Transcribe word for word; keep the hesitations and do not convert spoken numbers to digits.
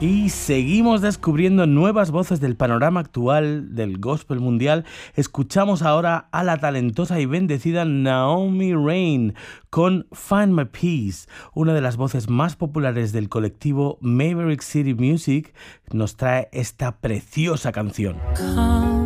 Y seguimos descubriendo nuevas voces del panorama actual del gospel mundial. Escuchamos ahora a la talentosa y bendecida Naomi Raine con Find My Peace, una de las voces más populares del colectivo Maverick City Music. Nos trae esta preciosa canción. Come.